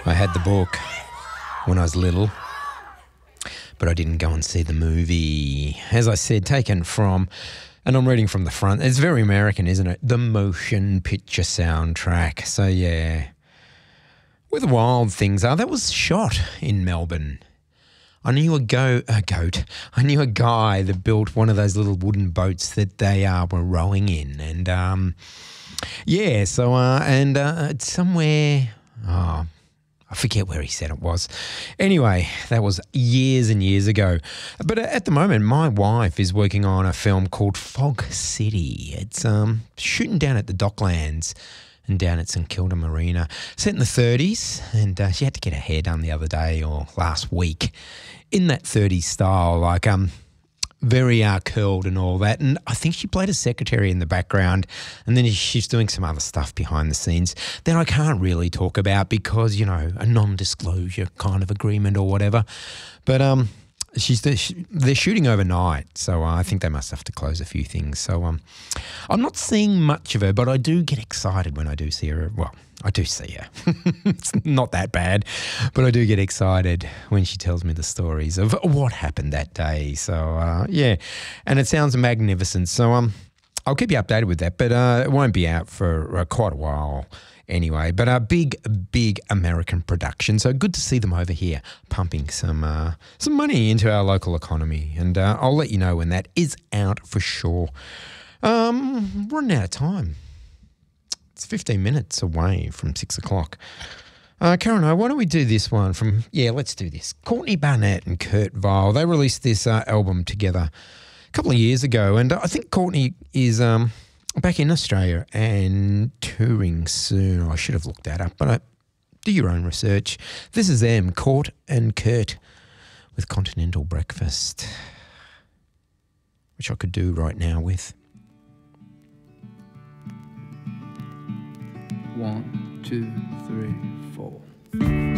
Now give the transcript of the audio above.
I had the book when I was little, but I didn't go and see the movie. As I said, taken from, and I'm reading from the front, it's very American, isn't it? The Motion Picture Soundtrack. So, yeah. Where the Wild Things Are, that was shot in Melbourne. I knew a goat. I knew a guy that built one of those little wooden boats that they were rowing in. And, it's somewhere, I forget where he said it was. Anyway, that was years and years ago. But at the moment, my wife is working on a film called Fog City. It's shooting down at the Docklands and down at St Kilda Marina. Set in the 30s, and she had to get her hair done the other day or last week in that 30s style, like very curled and all that. And I think she played a secretary in the background, and then she's doing some other stuff behind the scenes that I can't really talk about because, a non-disclosure kind of agreement or whatever. But they're shooting overnight, so I think they must have to close a few things. So I'm not seeing much of her, but I do get excited when I do see her. Well, I do see her. It's not that bad, but I do get excited when she tells me the stories of what happened that day. So, and it sounds magnificent. So I'll keep you updated with that, but it won't be out for quite a while anyway. But a big American production. So good to see them over here pumping some money into our local economy. And I'll let you know when that is out for sure. Running out of time. It's 15 minutes away from 6 o'clock. Karen, why don't we do this one from, let's do this. Courtney Barnett and Kurt Vile. They released this album together a couple of years ago. And I think Courtney is back in Australia and touring soon. I should have looked that up, but do your own research. This is them, Court and Kurt, with Continental Breakfast, which I could do right now with. 1, 2, 3, 4.